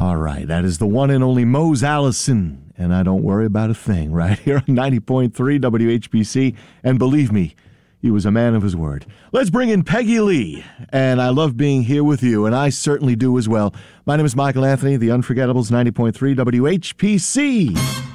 All right, that is the one and only Mose Allison, and I don't worry about a thing right here on 90.3 WHBC, and believe me, he was a man of his word. Let's bring in Peggy Lee, and I love being here with you, and I certainly do as well. My name is Michael Anthony, the Unforgettables, 90.3 WHPC.